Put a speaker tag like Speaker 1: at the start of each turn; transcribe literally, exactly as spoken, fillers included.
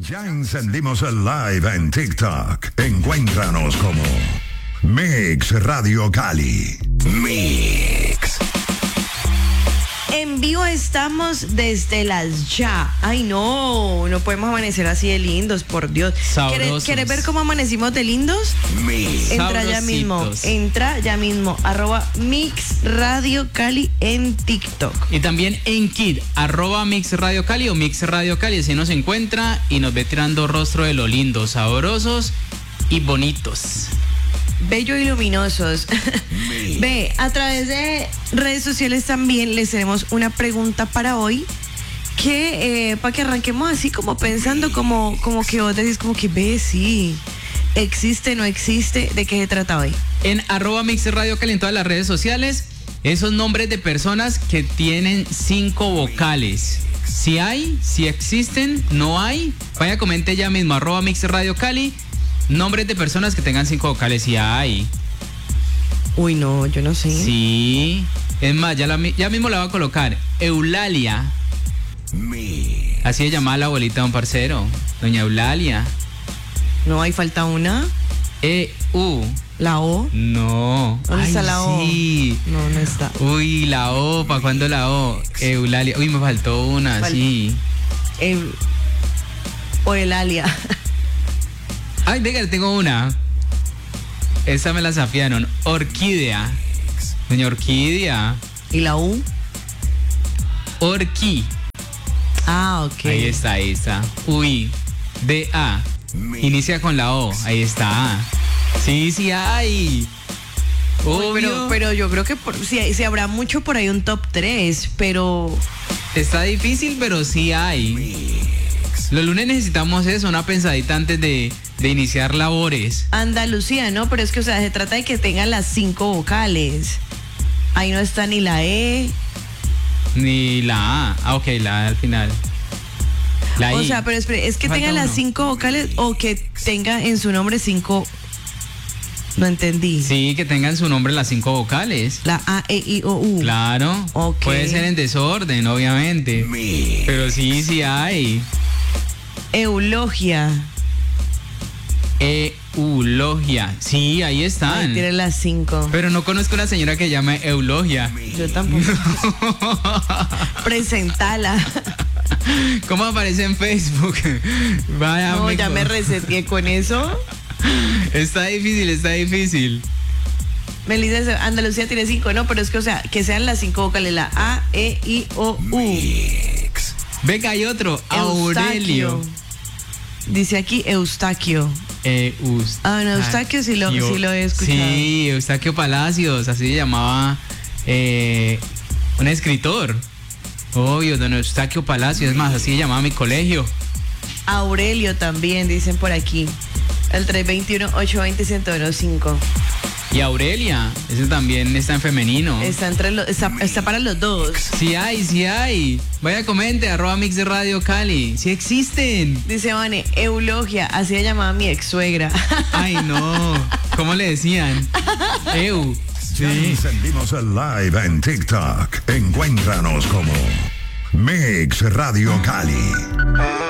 Speaker 1: Ya encendimos el live en TikTok. Encuéntranos como Mix Radio Cali. Mix.
Speaker 2: En vivo estamos desde las ya. Ay, no, no podemos amanecer así de lindos, por Dios. ¿Quieres, ¿Quieres ver cómo amanecimos de lindos?
Speaker 1: Mix.
Speaker 2: Entra ya mismo, entra ya mismo, arroba Mix Radio Cali en TikTok.
Speaker 3: Y también en Kid, arroba Mix Radio Cali o Mix Radio Cali, así nos encuentra y nos ve tirando rostro de lo lindos, sabrosos y bonitos.
Speaker 2: Bello y luminosos. Ve, a través de redes sociales también les tenemos una pregunta para hoy que eh, para que arranquemos así como pensando como, como que vos decís como que ve, sí, existe, no existe, ¿de qué se trata hoy?
Speaker 3: En arroba Mix Radio Cali en todas las redes sociales, esos nombres de personas que tienen cinco vocales. Si hay, si existen, no hay, vaya comente ya mismo, arroba Mix Radio Cali. Nombres de personas que tengan cinco vocales, si hay.
Speaker 2: Uy, no, yo no sé.
Speaker 3: Sí. Es más, ya, la, ya mismo la voy a colocar. Eulalia. Así se llamaba la abuelita de un parcero. Doña Eulalia.
Speaker 2: No, hay falta una.
Speaker 3: E, U.
Speaker 2: ¿La O?
Speaker 3: No.
Speaker 2: ¿Dónde
Speaker 3: Ay,
Speaker 2: está la O?
Speaker 3: Sí.
Speaker 2: No, no está.
Speaker 3: Uy, la O. ¿Para cuándo la O? Eulalia. Uy, me faltó una, Fal- sí.
Speaker 2: Eu... O Eulalia.
Speaker 3: Ay, venga, tengo una. Esa me la zafiaron. Orquídea. Doña Orquídea.
Speaker 2: ¿Y la U?
Speaker 3: Orquí.
Speaker 2: Ah, ok.
Speaker 3: Ahí está, ahí está. Uy. D A. Inicia con la O. Ahí está. Sí, sí hay.
Speaker 2: Uy, pero, pero yo creo que por, si, si habrá mucho por ahí un top tres, pero...
Speaker 3: Está difícil, pero sí hay. Los lunes necesitamos eso, una pensadita antes de, de iniciar labores.
Speaker 2: Andalucía, ¿no? Pero es que, o sea, se trata de que tengan las cinco vocales. Ahí no está ni la E.
Speaker 3: Ni la A. Ah, ok, la A al final. La
Speaker 2: O
Speaker 3: I.
Speaker 2: sea, pero espere, es que
Speaker 3: Falta
Speaker 2: tenga las
Speaker 3: uno.
Speaker 2: cinco vocales o que tenga en su nombre cinco... No entendí.
Speaker 3: Sí, que tengan su nombre las cinco vocales.
Speaker 2: La A, E, I, O, U.
Speaker 3: Claro.
Speaker 2: Ok.
Speaker 3: Puede ser en desorden, obviamente. Pero sí, sí hay.
Speaker 2: Eulogia.
Speaker 3: Eulogia. Sí, ahí están.
Speaker 2: Ahí tiene las cinco.
Speaker 3: Pero no conozco una señora que llame Eulogia.
Speaker 2: Yo tampoco. Presentala.
Speaker 3: ¿Cómo aparece en Facebook? Vaya,
Speaker 2: No,
Speaker 3: me
Speaker 2: ya
Speaker 3: co-
Speaker 2: me reseteé con eso.
Speaker 3: Está difícil, está difícil.
Speaker 2: Melissa, Andalucía tiene cinco, no, pero es que, o sea, que sean las cinco vocales, la A, E, I, O, U.
Speaker 3: Venga, hay otro. Aurelio.
Speaker 2: Dice aquí Eustaquio.
Speaker 3: Eustaquio.
Speaker 2: Ah, no, Eustaquio sí lo, sí lo he escuchado.
Speaker 3: Sí, Eustaquio Palacios, así se llamaba eh, un escritor. Obvio, don Eustaquio Palacios, es más, así se llamaba mi colegio.
Speaker 2: Aurelio también, dicen por aquí. El tres dos uno, ocho dos cero, uno cero cinco.
Speaker 3: Y Aurelia, ese también está en femenino.
Speaker 2: Está, entre los, está, está para los dos.
Speaker 3: Sí hay, sí hay. Vaya, comente, arroba Mix de Radio Cali. Sí existen.
Speaker 2: Dice Vane, Eulogia, así se llamaba mi ex suegra.
Speaker 3: Ay, no. ¿Cómo le decían? Eu.
Speaker 1: Ya
Speaker 3: Sí.
Speaker 1: encendimos el live en TikTok. Encuéntranos como Mix Radio Cali.